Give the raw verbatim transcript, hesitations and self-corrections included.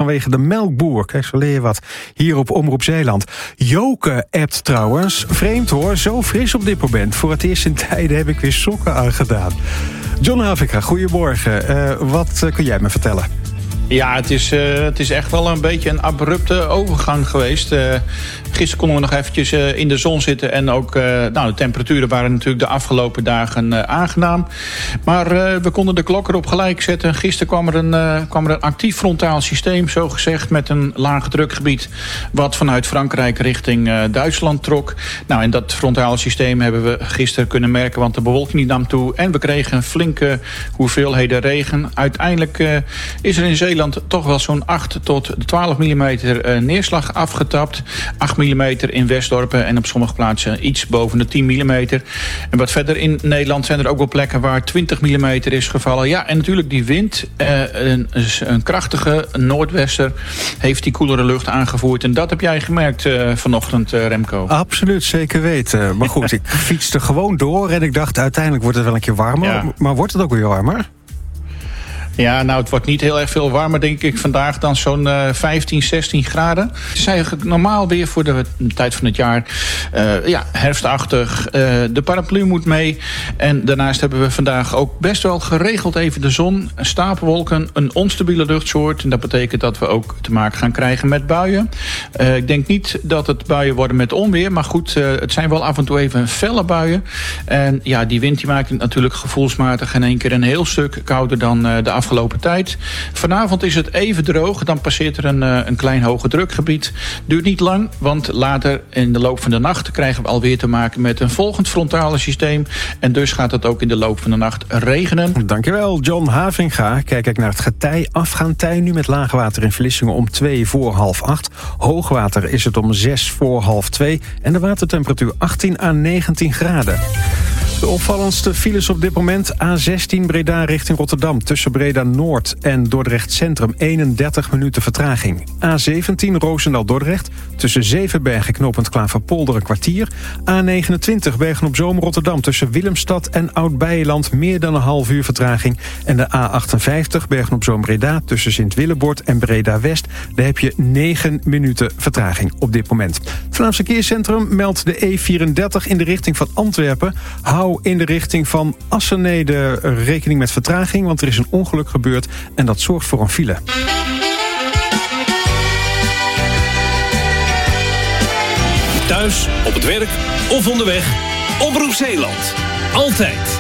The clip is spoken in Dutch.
vanwege de melkboer. Kijk, zo leer je wat hier op Omroep Zeeland. Joke appt trouwens. Vreemd hoor, zo fris op dit moment. Voor het eerst in tijden heb ik weer sokken aangedaan. John Havika, goedemorgen. Uh, wat uh, kun jij me vertellen? Ja, het is, uh, het is echt wel een beetje een abrupte overgang geweest. Uh, gisteren konden we nog eventjes uh, in de zon zitten. En ook uh, nou, de temperaturen waren natuurlijk de afgelopen dagen uh, aangenaam. Maar uh, we konden de klok erop gelijk zetten. Gisteren kwam er een, uh, kwam er een actief frontaal systeem, zogezegd, met een laag drukgebied, wat vanuit Frankrijk richting uh, Duitsland trok. Nou, en dat frontale systeem hebben we gisteren kunnen merken, want de bewolking nam toe. En we kregen een flinke hoeveelheden regen. Uiteindelijk uh, is er in Zeeland toch wel zo'n acht tot twaalf millimeter neerslag afgetapt. acht millimeter in Westdorpen en op sommige plaatsen iets boven de tien millimeter. En wat verder in Nederland zijn er ook wel plekken waar twintig millimeter is gevallen. Ja, en natuurlijk die wind, eh, een, een krachtige noordwester, heeft die koelere lucht aangevoerd. En dat heb jij gemerkt uh, vanochtend, uh, Remco. Absoluut, zeker weten. Maar goed, ik fietste gewoon door en ik dacht uiteindelijk wordt het wel een keer warmer. Ja. Maar wordt het ook weer warmer? Ja, nou, het wordt niet heel erg veel warmer, denk ik, vandaag dan zo'n uh, vijftien, zestien graden. Het is eigenlijk normaal weer voor de tijd van het jaar. Uh, ja, herfstachtig. Uh, de paraplu moet mee. En daarnaast hebben we vandaag ook best wel geregeld even de zon. Stapelwolken, een onstabiele luchtsoort. En dat betekent dat we ook te maken gaan krijgen met buien. Uh, ik denk niet dat het buien worden met onweer. Maar goed, uh, het zijn wel af en toe even felle buien. En ja, die wind die maakt het natuurlijk gevoelsmatig in één keer een heel stuk kouder dan uh, de afgelopen afgelopen tijd. Vanavond is het even droog. Dan passeert er een, een klein hoge drukgebied. Duurt niet lang, want later in de loop van de nacht krijgen we alweer te maken met een volgend frontale systeem. En dus gaat het ook in de loop van de nacht regenen. Dankjewel, John Havinga. Kijk ik naar het getij. Afgaantij nu met laagwater in Vlissingen om twee voor half acht. Hoogwater is het om zes voor half twee. En de watertemperatuur achttien à negentien graden. De opvallendste files op dit moment. A zestien Breda richting Rotterdam. Tussen Breda Noord en Dordrecht Centrum eenendertig minuten vertraging. A zeventien Roosendaal-Dordrecht. Tussen Zevenbergen knooppunt Klaverpolder een kwartier. A negenentwintig Bergen-op-Zoom Rotterdam. Tussen Willemstad en Oud-Beijerland meer dan een half uur vertraging. En de A achtenvijftig Bergen-op-Zoom Breda. Tussen Sint-Willebord en Breda West. Daar heb je negen minuten vertraging op dit moment. Het Vlaams Verkeerscentrum meldt de E vierendertig in de richting van Antwerpen. Hou in de richting van Assenede rekening met vertraging, want er is een ongeluk gebeurd en dat zorgt voor een file. Thuis, op het werk of onderweg. Omroep Zeeland. Altijd